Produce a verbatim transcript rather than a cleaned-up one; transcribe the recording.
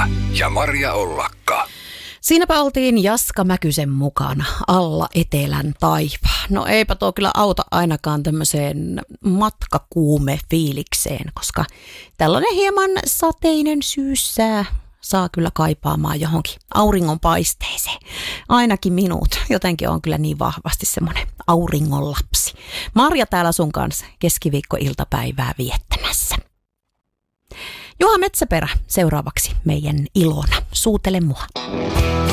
Jaska ja Maria Ollakka. Siinäpä oltiin Jaska Mäkysen mukana alla etelän taivaan. No eipä tuo kyllä auta ainakaan tämmöiseen matkakuume-fiilikseen, koska tällainen hieman sateinen syyssää saa kyllä kaipaamaan johonkin auringonpaisteeseen. Ainakin minut. Jotenkin on kyllä niin vahvasti semmoinen auringon lapsi. Marja täällä sun kanssa keskiviikkoiltapäivää viettämässä. Juha Metsäperä seuraavaksi meidän ilona. Suutele mua.